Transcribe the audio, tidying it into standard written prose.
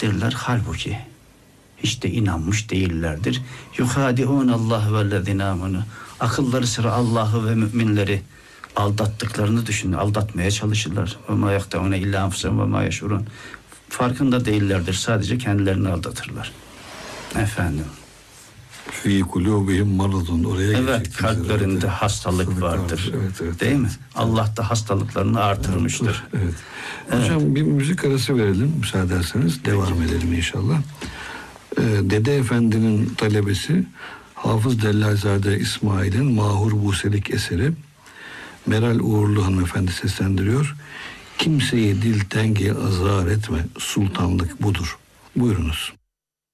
derler, halbuki hiç de inanmış değillerdir. Yuhadi'ûnallâhe vellezîne âmenû. Akılları sıra Allah'ı ve müminleri aldattıklarını düşünün. Aldatmaya çalışırlar. Ve mâ yahtâûne illâ enfusehum ve mâ yeş'urûn. Farkında değillerdir. Sadece kendilerini aldatırlar. Efendim. Fî kulûbihim maradun. Oraya Evet, kalplerinde hastalık vardır. Evet, değil mi? Allah da hastalıklarını artırmıştır. Evet. Hocam bir müzik arası verelim müsaade ederseniz. Devam edelim inşallah. Dede Efendi'nin talebesi Hafız Dellalzade İsmail'in Mahur Buselik eseri. Meral Uğurlu hanımefendi seslendiriyor. Kimseyi dil tengi azar etme, sultanlık budur. Buyurunuz.